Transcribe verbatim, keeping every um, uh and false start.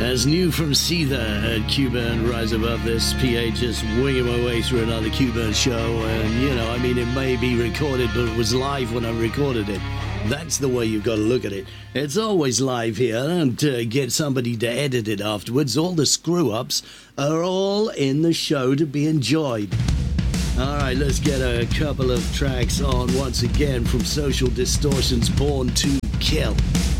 As new from Seether at Q-Burn Rise Above This. P A just winging my way through another Q-Burn show. And, you know, I mean, it may be recorded, but it was live when I recorded it. That's the way you've got to look at it. It's always live here. Don't uh, get somebody to edit it afterwards. All the screw-ups are all in the show to be enjoyed. All right, let's get a couple of tracks on once again from Social Distortion's Born to Kill.